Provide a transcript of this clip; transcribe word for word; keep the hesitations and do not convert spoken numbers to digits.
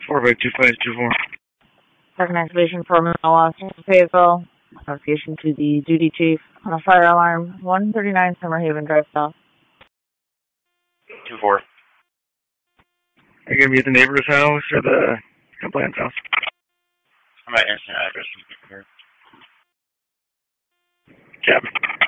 four by two five two four. Second activation for Middle Loss Fayetteville. Notification to the duty chief on a fire alarm. one thirty-nine Summer Haven Drive South. two four. Are you going to be at the neighbor's house or the complainant's house? I'm at instant address. Captain.